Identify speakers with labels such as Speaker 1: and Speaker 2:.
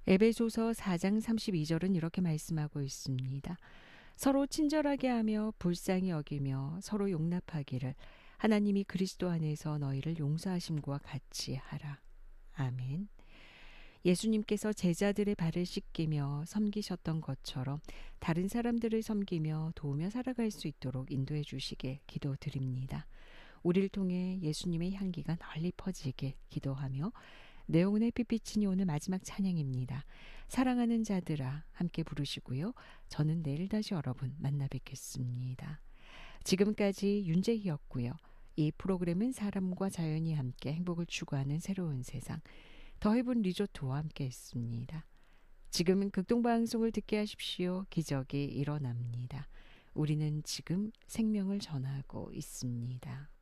Speaker 1: 에베소서 4장 32절은 이렇게 말씀하고 있습니다. 서로 친절하게 하며 불쌍히 여기며 서로 용납하기를 하나님이 그리스도 안에서 너희를 용서하심과 같이 하라. 아멘. 예수님께서 제자들의 발을 씻기며 섬기셨던 것처럼 다른 사람들을 섬기며 도우며 살아갈 수 있도록 인도해 주시길 기도드립니다. 우리를 통해 예수님의 향기가 널리 퍼지길 기도하며 내용의 햇빛이 오늘 마지막 찬양입니다. 사랑하는 자들아 함께 부르시고요. 저는 내일 다시 여러분 만나 뵙겠습니다. 지금까지 윤재희였고요. 이 프로그램은 사람과 자연이 함께 행복을 추구하는 새로운 세상 더헤븐 리조트와 함께 했습니다. 지금은 극동방송을 듣게 하십시오. 기적이 일어납니다. 우리는 지금 생명을 전하고 있습니다.